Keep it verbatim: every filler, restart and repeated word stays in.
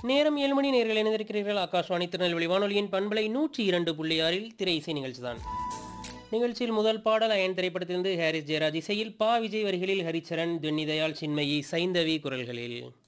நேரம் ஏழு மணி நேர்கள் இணைந்திருக்கிறீர்கள். ஆகாஷ்வாணி திருநெல்வேலி வானொலியின் பண்பலை நூற்றி இரண்டு புள்ளி ஆறில் திரை இசை நிகழ்ச்சிதான். நிகழ்ச்சியில் முதல் பாடல் அயன் திரைப்படத்திலிருந்து ஹாரிஸ் ஜெயராஜ் இசையில் பா விஜய் வரிகளில் ஹரிச்சரன், துன்னி தயாள், சின்மயி, சைந்தவி குரல்களில்.